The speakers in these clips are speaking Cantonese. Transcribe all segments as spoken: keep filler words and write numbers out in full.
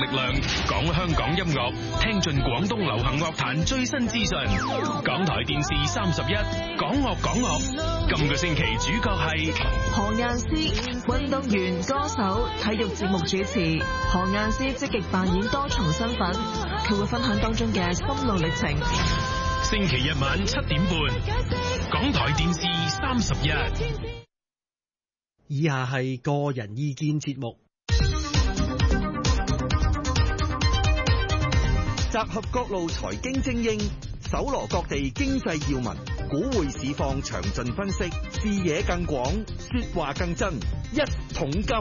量，講香港音樂，聽盡廣東流行樂壇最新資訊。港台電視三十一，講樂講樂。今個星期主角係何雁詩，運動員、歌手、體育節目主持。何雁詩積極扮演多重身份，佢會分享當中嘅心路歷程。 星期日晚七點半，港台電視三十一。 以下係個人意見節目，集合各路財經精英，搜羅各地經濟要聞，股匯市況詳盡分析，視野更廣，說話更真，一桶金。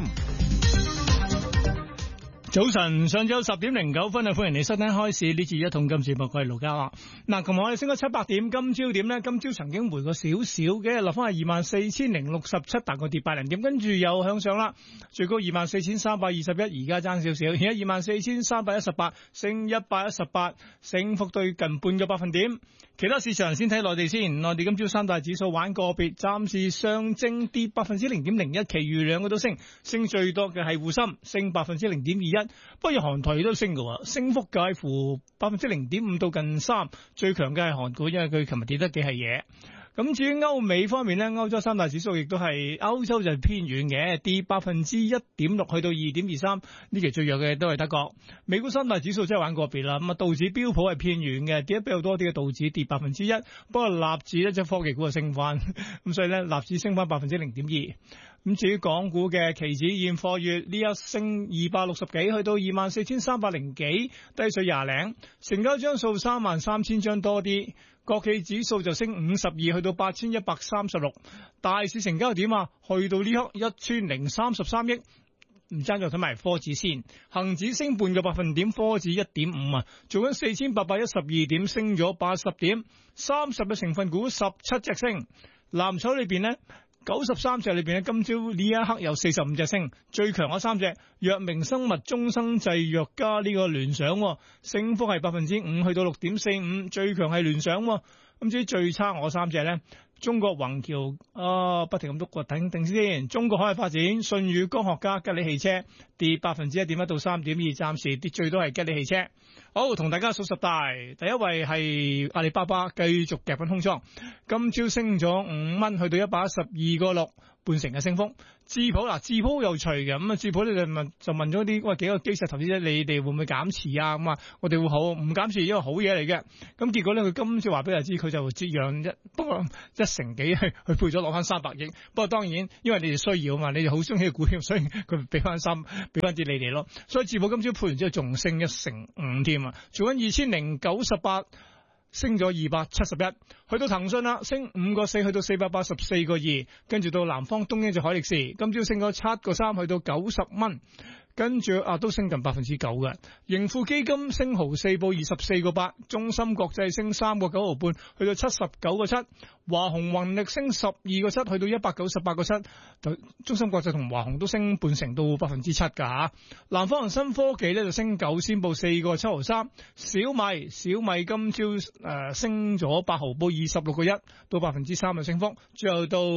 早晨，上晝十點零九分啊！歡迎你收聽開市呢次一桶金節目，我係盧家樂。嗱，琴日我哋升咗七百點，今朝點呢？今朝曾經回過少少嘅，落翻係二萬四千零六十七，大概跌百零點，跟住又向上啦，最高二萬四千三百二十一，而家爭少少，而家二萬四千三百一十八，升一百一十八，升幅對近半個百分點。其他市場先睇內地先，內地今朝三大指數玩個別，暫時上證跌百分之零點零一，其餘兩個都升，升最多嘅係滬深，升百分之零點二一。不過韓台都升嘅，升幅介乎百分之零點五到近三，最強嘅係韓股，因為佢琴日跌得幾係嘢。咁至於歐美方面呢，歐洲三大指數亦都係歐洲就係偏軟嘅，跌百分之一點六去到二點二三，呢期最弱嘅都係德國。美股三大指數真係玩個別啦，咁啊道指標普係偏軟嘅，跌得比較多啲嘅道指跌百分之一，不過納指呢，即係科技股就升翻，咁所以呢，納指升翻百分之零點二。咁至於港股嘅期指現貨月呢一升二百六十幾，去到二萬四千三百零幾，低水廿零，成交張數三萬三千張多啲。國企指數就升五十二，去到八千一百三十六。大市成交點啊，去到呢刻一千零三十三億。唔爭再睇埋科指先，恒指升半個百分點，科指一點五啊，做緊四千八百一十二點，升咗八十點。三十嘅成分股十七隻升，藍籌裏邊呢，九十三隻裏邊呢，今朝呢一刻有四十五隻升，最強嗰三隻藥明生物、中生製藥加呢個聯想，升幅係百分之五，去到六點四五，最強係聯想。咁至於最差我三隻呢，中國宏橋啊，不停咁篤過，等定先。中國海外發展、舜宇光學加吉利汽車跌百分之一點一到三點二，暫時跌最多係吉利汽車。好，同大家數十大，第一位係阿里巴巴，繼續夾緊空倉，今朝升咗五蚊，去到一百一十二個六，半成嘅升幅。智普嗱，智普好有趣嘅，咁啊智普咧就問就問咗啲喂幾個基石投資者，你哋會唔會減持啊？咁啊，我哋會好唔減持，因為好嘢嚟嘅。咁結果咧，佢今朝話俾人知，佢就折讓一不過一成幾去去配咗攞翻三百億。不過當然，因為你哋需要啊嘛，你哋好中意嘅股票，所以佢俾翻三俾翻啲你哋咯。所以智普今朝配完之後仲升一成五添啊，做緊二千零九十八。升咗二百七十一，去到騰訊啦，升五個四，去到四百八十四個二，跟住到南方東英就海力士，今朝升咗七個三，去到九十蚊，跟住啊都升近百分之九嘅。盈富基金升毫四，報二十四個八，中芯國際升三個九毫半，去到七十九個七，華虹宏力升十二個七，去到一百九十八個七，中芯國際同華虹都升半成到百分之七噶吓。南方恒生科技咧就升九仙，報四個七毫三，小米小米今朝誒、呃、升咗八毫，報二十六個一，到百分之三嘅升幅。最後到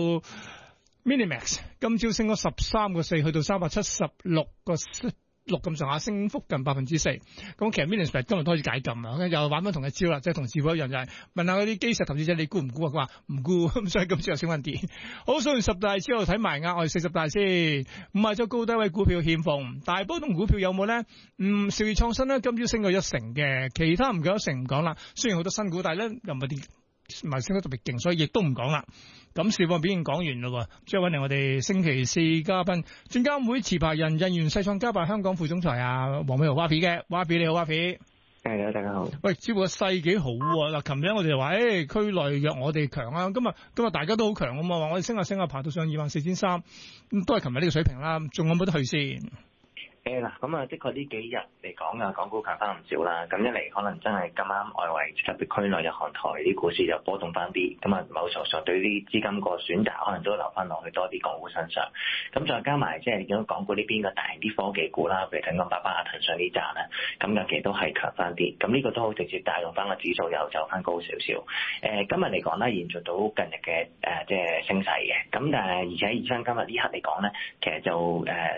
Minimax 今朝升咗十三個四，去到三百七十六個六咁上下，升幅近百分之四。咁其實 Minimax 今日都開始解禁啦，又玩翻同一招啦，即係同智寶一樣，就係、是、問下嗰啲基石投資者你沽唔沽啊？佢話唔沽，咁所以今朝又升翻啲。好，數完十大之後睇埋額外四十大先。五十周高低位股票欠奉，大波動股票有冇咧？嗯，兆易創新咧今朝升過一成嘅，其他唔夠一成唔講啦。雖然好多新股，但係咧又唔係啲唔係升得特別勁，所以亦都唔講啦。咁市況表現講完咯，即係揾嚟我哋星期四嘉賓，證監會持牌人印源世創家辦香港副總裁啊，黃偉豪 Wafi 嘅 Wafi，你好 Wafi。 係啊，大家好。喂， 似乎個勢幾好喎。嗱，琴日我哋就話，誒、欸，區內弱我哋強啊。今日今日大家都好強啊嘛，話我哋升下升下，爬到上二萬四千三，咁都係琴日呢個水平啦。仲有冇得去先？ 誒嗱，咁啊，的確呢幾日嚟講啊，港股強翻唔少啦。咁一嚟可能真係咁啱外圍特別區內日韓台啲股市就波動翻啲，咁啊某程度上對啲資金個選擇可能都留翻落去多啲港股身上。咁再加埋即係見到港股呢邊嘅大型啲科技股啦，譬如騰訊、阿里巴巴、騰訊呢扎咧，咁近期都係強翻啲。咁呢個都好直接帶動翻個指數又走翻高少少。誒、呃、今日嚟講咧，延續到近日嘅誒即係升勢嘅。咁但係而且以翻今日呢刻嚟講咧，其實就誒。呃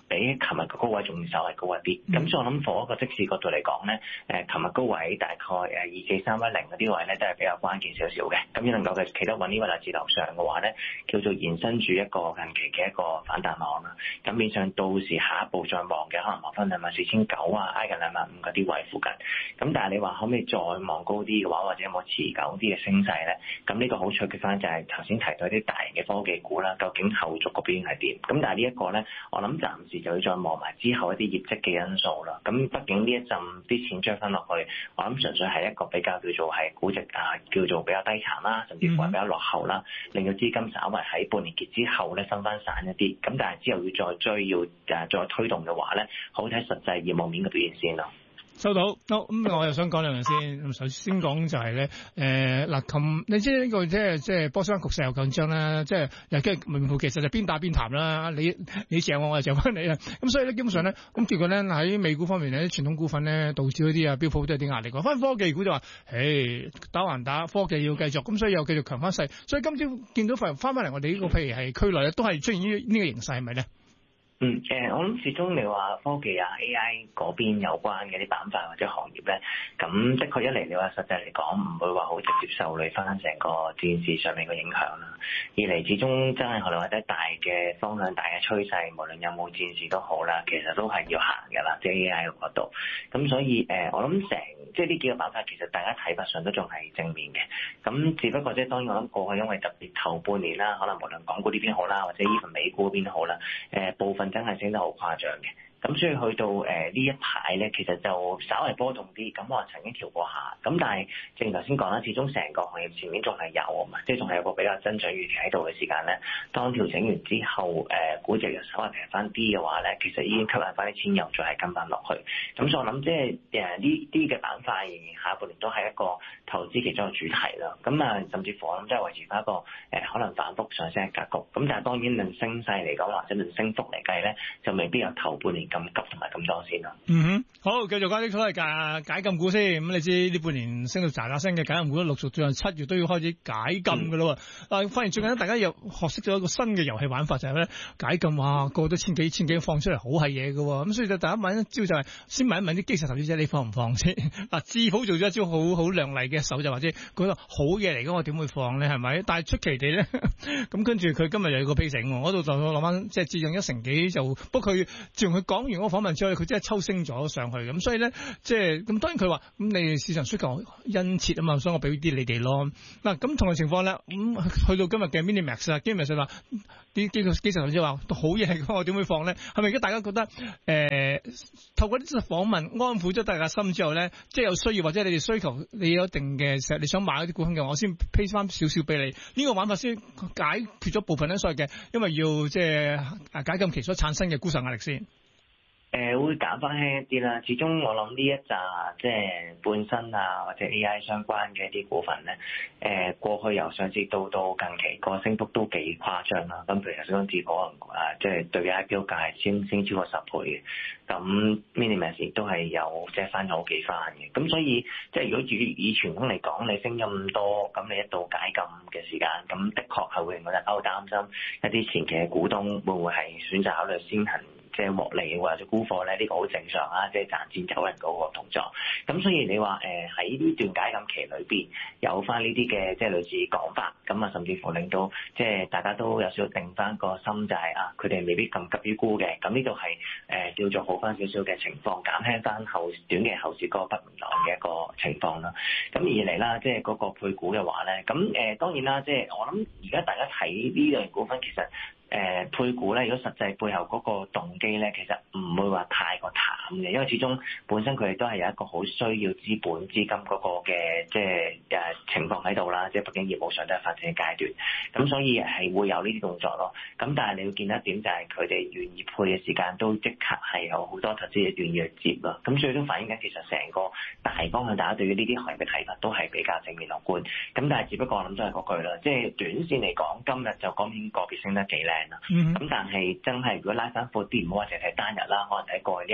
比琴日個高位仲要稍為高一啲。咁、嗯、所以我諗，從一個即時角度嚟講咧，誒琴日高位大概誒二四三一零嗰啲位咧，都係比較關鍵少少嘅。咁要能夠嘅企得穩呢個位置樓上嘅話咧，叫做延伸住一個近期嘅一個反彈網啦。咁變相到時下一步再望嘅，可能望翻兩萬四千九啊，挨近兩萬五嗰啲位附近。咁但係你話可唔可以再望高啲嘅話，或者有冇持久啲嘅升勢咧？咁呢個好取決翻就係頭先提到啲大型嘅科技股啦，究竟後續嗰邊係點？咁但係呢一個咧，我諗暫時就要再望埋之後一啲業績嘅因素啦。咁畢竟呢一陣啲錢追翻落去，我諗純粹係一個比較叫做係估值啊，叫做比較低殘啦，甚至乎係比較落後啦，令到資金稍為喺半年結之後咧分翻散一啲。咁但係之後要再追要誒再推動嘅話咧，好睇實際業務面嘅表現先咯。 收到，好咁、嗯、我又想講兩樣先。咁首先講就係、是、咧，誒嗱，琴你知呢個即係即係波斯灣局勢又緊張啦，即係又跟名副其實就邊打邊談啦。你你謝我，我就謝翻你啦。咁所以咧，基本上咧，咁結果咧喺美股方面咧，傳統股份咧，導致嗰啲啊標普都有啲壓力。翻科技股就話，誒打還打，科技要繼續，咁所以又繼續強翻勢。所以今朝見到翻翻翻嚟，我哋呢個譬如係區內咧，都係出現呢呢個形勢，係咪咧？ 嗯，誒、呃，我諗始終你話科技啊 A I 嗰邊有關嘅啲板塊或者行業咧，咁的確一嚟你話實際嚟講唔會話好直接受累翻成個戰事上面嘅影響啦。二嚟始終真係可能或者大嘅方向、大嘅趨勢，無論有冇戰事都好啦，其實都係要行㗎啦，即係 A I 嗰度。咁所以誒、呃，我諗成即係呢幾個板塊，其實大家睇法上都仲係正面嘅。咁只不過即係當然我諗過去因為特別頭半年啦，可能無論港股呢邊好啦，或者 even 美股嗰邊都好啦，誒、呃、部分真係升得好誇張嘅。咁所以去到誒呢、呃、一排咧，其實就稍為波動啲，咁我曾經調過下，咁但係正如頭先講啦，始終成個行業前面仲係有啊嘛，即係仲係有個比較增長預期喺度嘅時間咧。當調整完之後，誒、呃、估值又稍微平翻啲嘅話咧，其實已經吸引翻啲錢又再係跟翻落去。咁所以我諗即係誒呢啲嘅板塊仍然下半年都係一個投資其中嘅主題啦。咁啊，甚至乎我諗即係維持翻一個誒、呃、可能反覆上升嘅格局。咁但係當然論升勢嚟講，或者論升幅嚟計咧，就未必有頭半年咁急同埋咁多先咯。 嗯哼，好，繼續講啲所謂解解禁股先。咁你知呢半年升到喳喳聲嘅解禁股，陸續最近七月都要開始解禁噶啦。但係、嗯、發現最近大家又學識咗一個新嘅遊戲玩法，就係、是、咧解禁哇，過咗千幾千幾放出嚟好係嘢噶。咁所以就第一問一招就係、是、先問一問啲基石投資者，你放唔放先？嗱，智普做咗一招好好亮麗嘅手，就或者覺得好嘢嚟嘅，我點會放咧？係咪？但係出奇地咧，咁跟住佢今日又有個批醒，我度就諗翻，即係至用一成幾就，不過佢自從佢講完嗰個訪問之後，佢真係抽升咗上去，咁所以咧，即係咁當然佢話咁你市場需求殷切啊嘛，所以我俾啲你哋咯。嗱，咁同樣情況咧，咁、嗯、去到今日嘅 Minimax 啊 ，Minimax 話啲機構機構投資者話好嘢嚟嘅，我點會放咧？係咪而家大家覺得誒、呃、透過啲訪問安撫咗大家心之後咧，即係有需要或者你哋需求你有一定嘅時候，你想買嗰啲股份嘅，我先批翻少少俾你。呢、這個玩法先解決咗部分咧所謂嘅，因為要即係解禁期所產生嘅沽售壓力先。 誒、呃、會減翻輕一啲啦，始終我諗呢一紮即係半新啊或者 A I 相關嘅一啲股份咧，誒、呃、過去由上次到到近期個升幅都幾誇張啦。咁譬如頭先講智普啊，即係對 I P O 價係升升超過十倍嘅，咁 Minimax 都係有即係翻咗好幾番嘅。咁所以即係如果以以傳統嚟講，你升咁多，咁你一到解禁嘅時間，咁的確係會令我哋好擔心一啲前期嘅股東會唔會係選擇考慮先行即係獲利或者沽貨咧，呢、這個好正常啊！即係賺錢走人嗰個動作。咁所以你話誒喺呢段解禁期裏邊有翻呢啲嘅即係類似講法，咁啊甚至乎令到即係大家都有少少定翻個心，就係啊佢哋未必咁急於沽嘅。咁呢度係誒叫做好翻少少嘅情況，減輕翻後短期後市嗰個不明朗嘅一個情況啦。咁二嚟啦，即係嗰個配股嘅話咧，咁誒、呃、當然啦，即係我諗而家大家睇呢類股份其實。誒、呃、配股咧，如果實際背後嗰個動機咧，其實唔會話太過淡嘅，因為始終本身佢哋都係有一個好需要資本資金嗰個嘅即係誒情況喺度啦，即係畢竟業務上都係發展嘅階段，咁所以係會有呢啲動作咯。咁但係你要見到一點就係佢哋願意配嘅時間都即刻係有好多投資者願意去接咯。咁所以都反映緊其實成個大方向，大家對於呢啲行業嘅睇法都係比較正面樂觀。咁但係只不過我諗都係嗰句啦，即係短線嚟講，今日就講緊個別升得幾靚。咁、嗯、但係真係如果拉翻闊啲，唔好話淨係睇單日啦，可能睇過去呢一個禮拜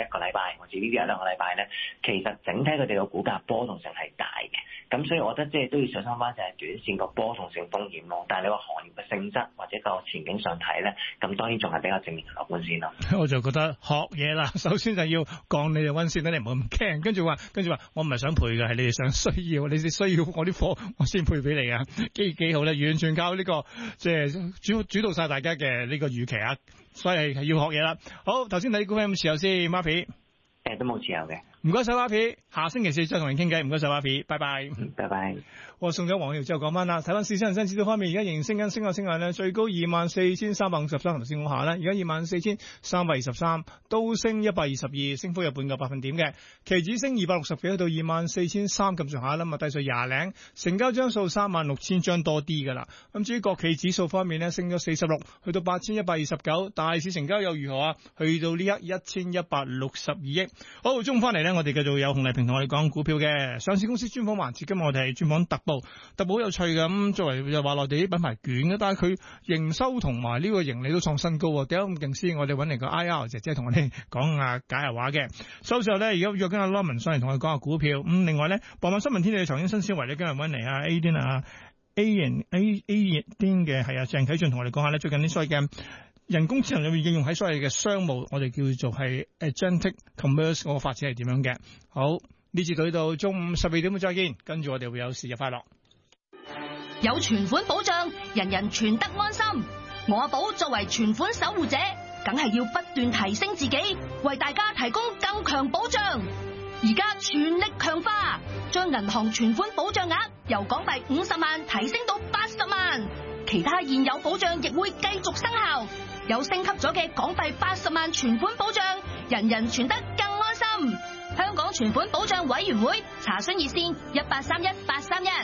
拜或者呢啲一兩個禮拜咧，其實整體佢哋個股價波動性係大嘅。咁所以我覺得即係都要小心翻，就係短線個波動性風險咯。但係你話行業嘅性質或者個前景上睇咧，咁當然仲係比較正面樂觀先咯。 我就覺得學嘢啦，首先就要降你哋溫先，等你唔好咁驚。跟住話，跟住話，我唔係想賠嘅，係你哋想需要，你哋需要我啲貨，我先賠俾你啊！幾幾好咧，完全靠呢、這個即係主主導晒大家嘅呢個預期啊！所以係要學嘢啦。好，頭先睇股票有冇持有先 ，Marty？ 誒，都冇持有嘅。 唔該晒 Marty，下星期四再同你傾偈。唔該晒 Marty，拜拜。 拜拜。 我送咗黃耀之後講翻啦，睇翻市場新指數方面，而家仍然升緊，升下升下咧，最高二萬四千三百五十三，頭先我下啦，而家二萬四千三百二十三，都升一百二十二，升幅有半個百分點嘅。期指升二百六十幾，去到二萬四千三咁上下啦，咪低水廿零，成交張數三萬六千張多啲噶啦。咁至於國企指數方面咧，升咗四十六，去到八千一百二十九，大市成交又如何啊？去到呢一一千一百六十二億。好，中午翻嚟咧，我哋繼續有洪麗萍同我哋講股票嘅上市公司專訪環節，今日我哋係專訪特步。特步好有趣嘅，咁作為又話內地啲品牌卷嘅，但係佢營收同埋呢個盈利都創新高，點解咁勁先？我哋揾嚟個 I R 姐姐同我哋講下解下話嘅。收市後咧，而家約緊阿 Norman 上嚟同我哋講下股票。咁、嗯、另外咧，傍晚新聞天地嘅財經新思維咧，今日揾嚟啊 A 端啊 A 人 A A 端嘅係啊鄭啟俊同我哋講下咧，最近啲所謂嘅人工智能裏面應用喺所謂嘅商務，我哋叫做係 Agentic Commerce 嗰個發展係點樣嘅。好，呢次到呢度，中午十二點再見，跟住我哋會有時日快樂。 有存款保障，人人存得安心。我阿寶作為存款守護者，梗係要不斷提升自己，為大家提供更強保障。而家全力強化，將銀行存款保障額由港幣五十萬提升到八十萬，其他現有保障亦會繼續生效。有升級咗嘅港幣八十萬存款保障，人人存得更安心。香港存款保障委員會查詢熱線一八三一八三一。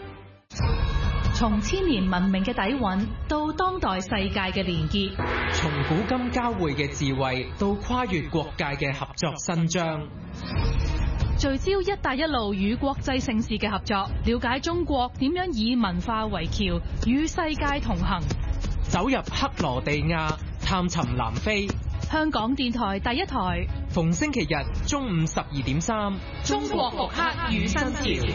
從千年文明嘅底蘊到當代世界嘅連結， 從古今交匯嘅智慧到跨越國界嘅合作新章， 聚焦一帶一路與國際盛事嘅合作，了解中國點樣以文化為橋與世界同行， 走入克羅地亞探尋南非。 香港電台第一台， 逢星期日中午十二點三， 中國復刻與新潮。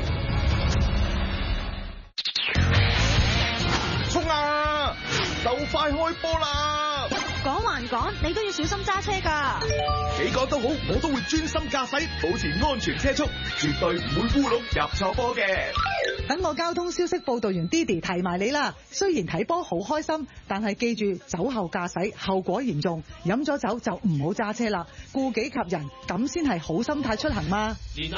衝啊！就快開波啦！ 講還講，你都要小心揸車㗎。 幾講都好，我都會專心駕駛，保持安全車速，絕對唔會烏龍入錯波嘅。 等我交通消息報導員 Didi 提埋你啦。雖然睇波好開心，但係記住酒後駕駛後果嚴重，飲咗酒就唔好揸車啦，顧己及人，咁先係好心態出行嘛。